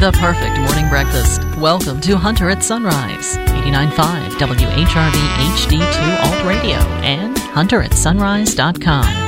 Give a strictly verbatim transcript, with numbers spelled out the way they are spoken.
The perfect morning breakfast. Welcome to Hunter at Sunrise, eighty-nine point five W H R V H D two Alt Radio and hunter at sunrise dot com.